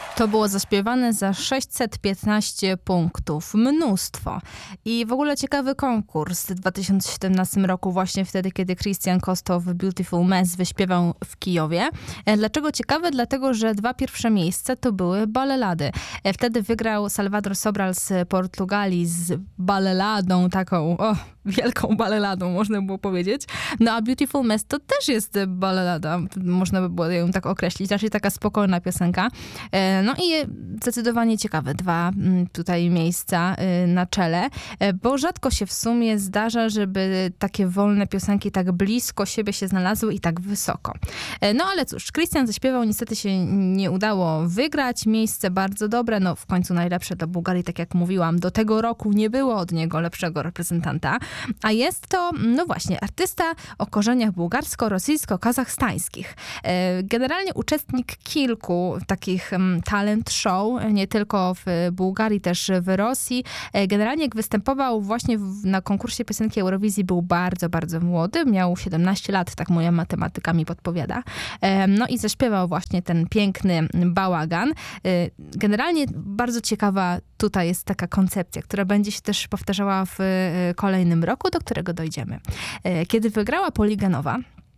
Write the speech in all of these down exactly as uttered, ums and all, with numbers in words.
To było zaśpiewane za sześćset piętnaście punktów. Mnóstwo. I w ogóle ciekawy konkurs w dwa tysiące siedemnastym roku, właśnie wtedy, kiedy Christian Kostow Beautiful Mess wyśpiewał w Kijowie. Dlaczego ciekawe? Dlatego, że dwa pierwsze miejsca to były balelady. Wtedy wygrał Salvador Sobral z Portugalii z baleladą taką, o, wielką baleladą, można było powiedzieć. No a Beautiful Mess to też jest balelada, można by było ją tak określić, raczej taka spokojna piosenka. No i zdecydowanie ciekawe dwa tutaj miejsca na czele, bo rzadko się w sumie zdarza, żeby takie wolne piosenki tak blisko siebie się znalazły i tak wysoko. No ale cóż, Christian zaśpiewał, niestety się nie udało wygrać. Miejsce bardzo dobre, no w końcu najlepsze dla Bułgarii, tak jak mówiłam. Do tego roku nie było od niego lepszego reprezentanta, a jest to, no właśnie, artysta o korzeniach bułgarsko-rosyjsko-kazachstańskich. Generalnie uczestnik kilku takich talent show, nie tylko w Bułgarii, też w Rosji. Generalnie jak występował właśnie w, na konkursie piosenki Eurowizji, był bardzo, bardzo młody. Miał siedemnaście lat, tak moja matematyka mi podpowiada. No i zaśpiewał właśnie ten piękny bałagan. Generalnie bardzo ciekawa tutaj jest taka koncepcja, która będzie się też powtarzała w kolejnym roku, do którego dojdziemy. Kiedy wygrała Poliganowa,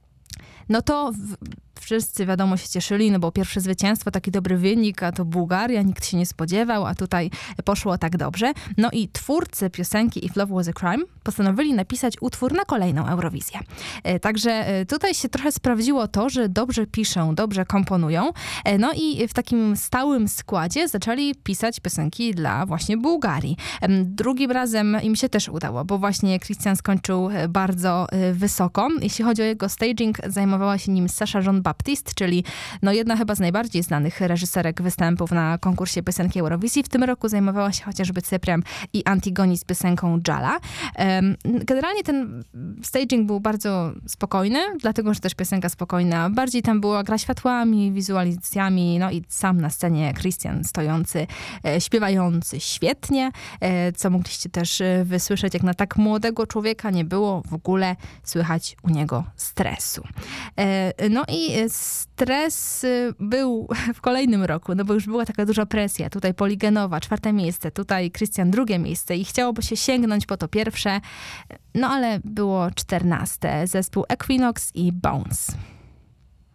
no to w, wszyscy wiadomo się cieszyli, no bo pierwsze zwycięstwo, taki dobry wynik, a to Bułgaria, nikt się nie spodziewał, a tutaj poszło tak dobrze. No i twórcy piosenki If Love Was a Crime postanowili napisać utwór na kolejną Eurowizję. Także tutaj się trochę sprawdziło to, że dobrze piszą, dobrze komponują. No i w takim stałym składzie zaczęli pisać piosenki dla właśnie Bułgarii. Drugim razem im się też udało, bo właśnie Christian skończył bardzo wysoko. Jeśli chodzi o jego staging, zajmowała się nim Sasha Jean Baptiste, czyli no jedna chyba z najbardziej znanych reżyserek występów na konkursie piosenki Eurowizji. W tym roku zajmowała się chociażby Cyprem i Antigoni z piosenką Jala. Generalnie ten staging był bardzo spokojny, dlatego, że też piosenka spokojna. Bardziej tam była gra światłami, wizualizacjami, no i sam na scenie Christian stojący, śpiewający świetnie, co mogliście też wysłyszeć, jak na tak młodego człowieka nie było w ogóle słychać u niego stresu. No i stres był w kolejnym roku, no bo już była taka duża presja. Tutaj Poliganowa, czwarte miejsce, tutaj Christian drugie miejsce i chciałoby się sięgnąć po to pierwsze, no ale było czternaste. Zespół Equinox i Bones.